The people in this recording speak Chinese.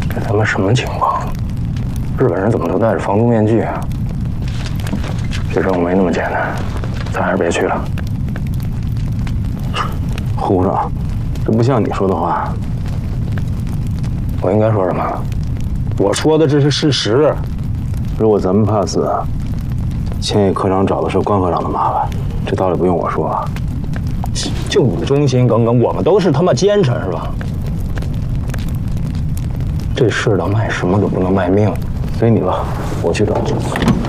这他妈什么情况？日本人怎么都戴着防毒面具啊？这任务没那么简单，咱还是别去了。 胡说，这不像你说的话。 我应该说什么？我说的这是事实。 如果咱们怕死，千叶科长找的是关科长的麻烦，这道理不用我说啊。 就你忠心耿耿，我们都是他妈奸臣是吧？这世道卖什么都不能卖命， 随你吧，我去找。